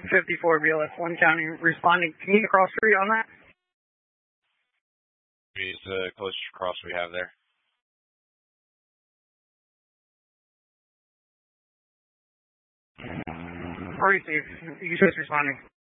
54 BLS 1 County responding. Can you cross street on that? It's the closest cross we have there. Receive. You just responding.